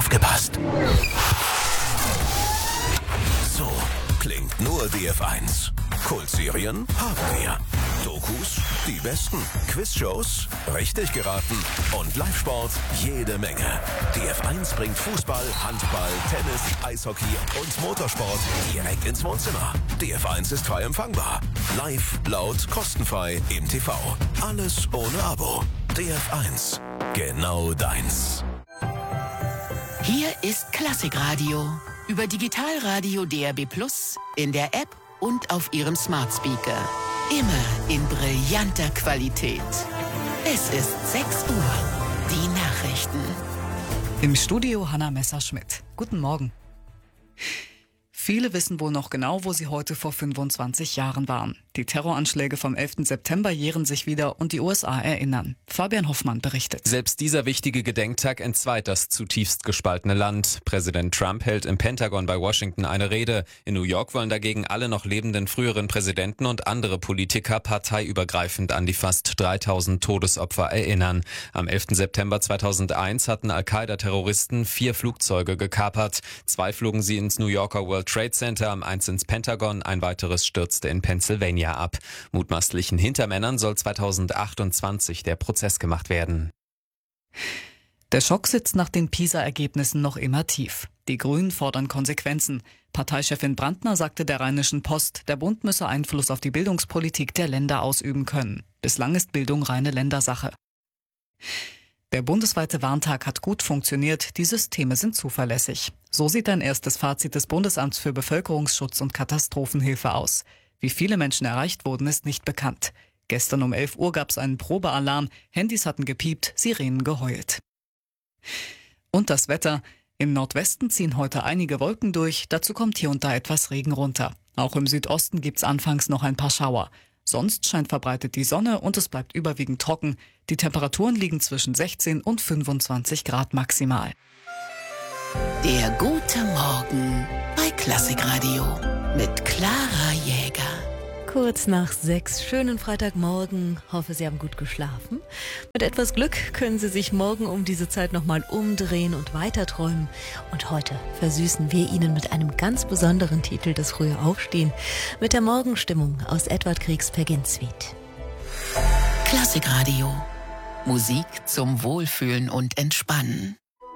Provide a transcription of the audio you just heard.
aufgepasst. So klingt nur DF1. Kultserien haben wir. Dokus, die besten. Quizshows, richtig geraten. Und Live-Sport, jede Menge. DF1 bringt Fußball, Handball, Tennis, Eishockey und Motorsport direkt ins Wohnzimmer. DF1 ist frei empfangbar. Live, laut, kostenfrei im TV. Alles ohne Abo. DF1. Genau deins. Hier ist Klassikradio. Über Digitalradio DAB+, in der App und auf Ihrem Smart Speaker. Immer in brillanter Qualität. Es ist 6 Uhr. Die Nachrichten. Im Studio Hanna Messerschmidt. Guten Morgen. Viele wissen wohl noch genau, wo sie heute vor 25 Jahren waren. Die Terroranschläge vom 11. September jähren sich wieder und die USA erinnern. Fabian Hoffmann berichtet. Selbst dieser wichtige Gedenktag entzweit das zutiefst gespaltene Land. Präsident Trump hält im Pentagon bei Washington eine Rede. In New York wollen dagegen alle noch lebenden früheren Präsidenten und andere Politiker parteiübergreifend an die fast 3000 Todesopfer erinnern. Am 11. September 2001 hatten Al-Qaida-Terroristen 4 Flugzeuge gekapert. 2 flogen sie ins New Yorker World Trade Center, eins ins Pentagon, ein weiteres stürzte in Pennsylvania ab. Mutmaßlichen Hintermännern soll 2028 der Prozess gemacht werden. Der Schock sitzt nach den PISA-Ergebnissen noch immer tief. Die Grünen fordern Konsequenzen. Parteichefin Brandner sagte der Rheinischen Post, der Bund müsse Einfluss auf die Bildungspolitik der Länder ausüben können. Bislang ist Bildung reine Ländersache. Der bundesweite Warntag hat gut funktioniert, die Systeme sind zuverlässig. So sieht ein erstes Fazit des Bundesamts für Bevölkerungsschutz und Katastrophenhilfe aus. Wie viele Menschen erreicht wurden, ist nicht bekannt. Gestern um 11 Uhr gab es einen Probealarm, Handys hatten gepiept, Sirenen geheult. Und das Wetter. Im Nordwesten ziehen heute einige Wolken durch, dazu kommt hier und da etwas Regen runter. Auch im Südosten gibt's anfangs noch ein paar Schauer. Sonst scheint verbreitet die Sonne und es bleibt überwiegend trocken. Die Temperaturen liegen zwischen 16 und 25 Grad maximal. Der gute Morgen bei Klassikradio mit Clara Jäger. Kurz nach 6, schönen Freitagmorgen. Hoffe, Sie haben gut geschlafen. Mit etwas Glück können Sie sich morgen um diese Zeit nochmal umdrehen und weiterträumen. Und heute versüßen wir Ihnen mit einem ganz besonderen Titel das frühe Aufstehen, mit der Morgenstimmung aus Edward Griegs Pergint-Suite. Klassikradio. Musik zum Wohlfühlen und Entspannen.